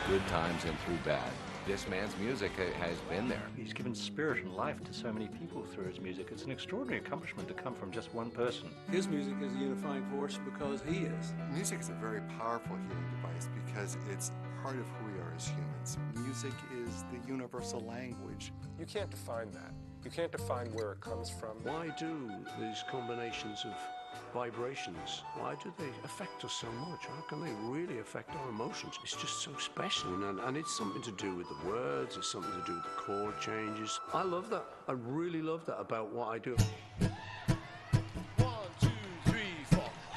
good times and through bad. This man's music has been there. He's given spirit and life to so many people through his music. It's an extraordinary accomplishment to come from just one person. His music is a unifying force because he is. Music is a very powerful healing device because it's part of who we are as humans. Music is the universal language. You can't define that. You can't define where it comes from. Why do these combinations of vibrations, why do they affect us so much? How can they really affect our emotions? It's just so special, and it's something to do with the words, it's something to do with the chord changes. I love that. I really love that about what I do.